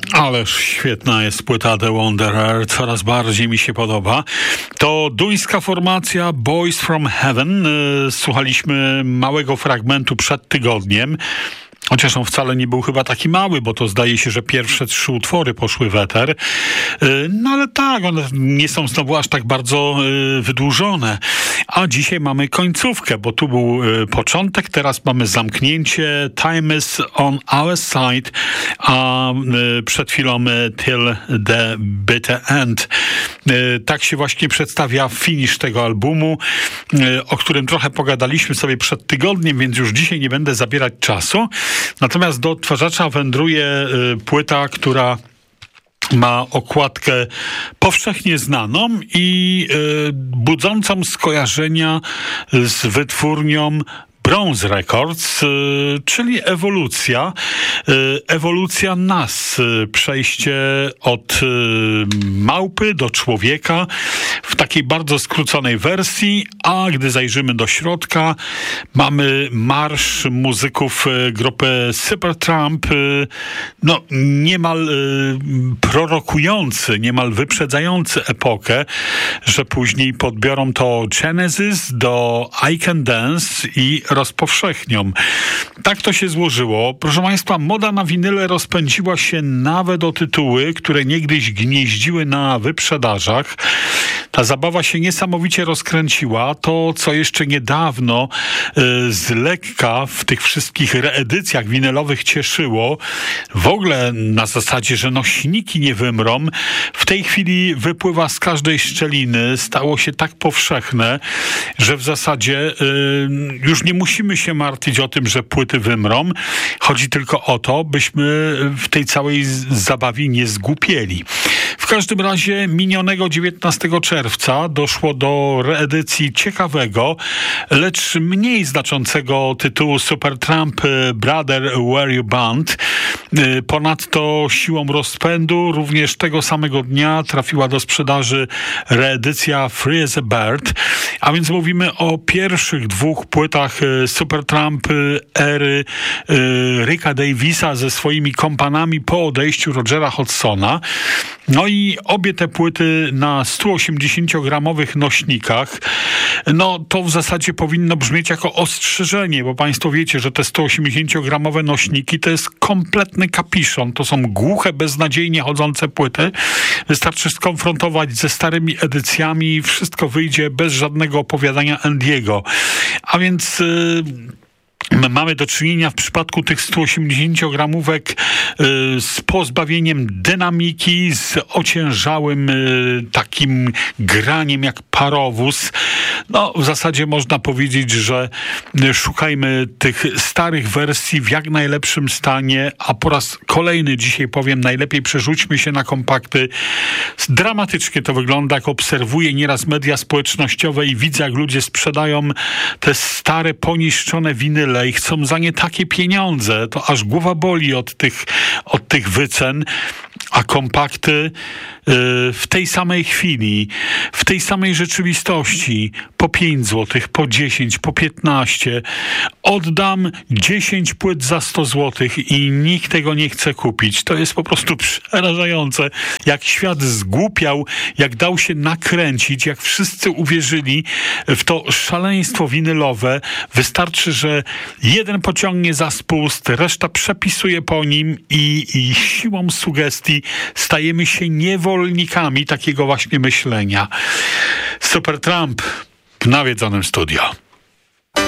Ależ świetna jest płyta The Wanderer, coraz bardziej mi się podoba. To duńska formacja Boys from Heaven. Słuchaliśmy małego fragmentu przed tygodniem. Chociaż on wcale nie był chyba taki mały, bo to zdaje się, że pierwsze 3 utwory poszły w eter. No ale tak, one nie są znowu aż tak bardzo wydłużone. A dzisiaj mamy końcówkę, bo tu był początek, teraz mamy zamknięcie. Time is on our side, a przed chwilą Till the bitter end. Tak się właśnie przedstawia finish tego albumu, o którym trochę pogadaliśmy sobie przed tygodniem, więc już dzisiaj nie będę zabierać czasu. Natomiast do odtwarzacza wędruje płyta, która ma okładkę powszechnie znaną i budzącą skojarzenia z wytwórnią Bronze Records, czyli ewolucja nas, przejście od małpy do człowieka w takiej bardzo skróconej wersji, a gdy zajrzymy do środka, mamy marsz muzyków grupy Supertramp, no niemal prorokujący, niemal wyprzedzający epokę, że później podbiorą to Genesis do I Can Dance i rozpowszechnią. Tak to się złożyło. Proszę Państwa, moda na winyle rozpędziła się nawet o tytuły, które niegdyś gnieździły na wyprzedażach. Ta zabawa się niesamowicie rozkręciła. To, co jeszcze niedawno z lekka w tych wszystkich reedycjach winylowych cieszyło, w ogóle na zasadzie, że nośniki nie wymrą, w tej chwili wypływa z każdej szczeliny. Stało się tak powszechne, że w zasadzie już nie musimy się martwić o tym, że płyty wymrą. Chodzi tylko o to, byśmy w tej całej zabawie nie zgłupieli. W każdym razie minionego 19 czerwca doszło do reedycji ciekawego, lecz mniej znaczącego tytułu Supertramp Brother Where You Band. Ponadto siłą rozpędu również tego samego dnia trafiła do sprzedaży reedycja Free as a Bird, a więc mówimy o pierwszych 2 płytach Supertramp ery Ricka Davisa ze swoimi kompanami po odejściu Rogera Hodgsona. No i obie te płyty na 180-gramowych nośnikach, no to w zasadzie powinno brzmieć jako ostrzeżenie, bo Państwo wiecie, że te 180-gramowe nośniki to jest kompletny kapiszon, to są głuche, beznadziejnie chodzące płyty. Wystarczy skonfrontować ze starymi edycjami i wszystko wyjdzie bez żadnego opowiadania Andiego. A więc mamy do czynienia w przypadku tych 180-gramówek z pozbawieniem dynamiki, z ociężałym takim graniem jak parowóz. No, w zasadzie można powiedzieć, że szukajmy tych starych wersji w jak najlepszym stanie, a po raz kolejny dzisiaj powiem, najlepiej przerzućmy się na kompakty. Dramatycznie to wygląda, jak obserwuję nieraz media społecznościowe i widzę, jak ludzie sprzedają te stare, poniszczone winyle i chcą za nie takie pieniądze, to aż głowa boli od tych wycen, a kompakty w tej samej chwili, w tej samej rzeczywistości po 5 zł, po 10, po 15. Oddam 10 płyt za 100 zł i nikt tego nie chce kupić. To jest po prostu przerażające. Jak świat zgłupiał, jak dał się nakręcić, jak wszyscy uwierzyli w to szaleństwo winylowe. Wystarczy, że jeden pociągnie za spust, reszta przepisuje po nim i siłą sugestii stajemy się niewolnikami takiego właśnie myślenia. Supertramp w nawiedzonym studio.